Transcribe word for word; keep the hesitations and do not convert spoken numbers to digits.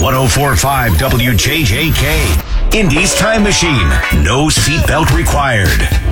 oh four point five W J J K. Indy's Time Machine. No seatbelt required.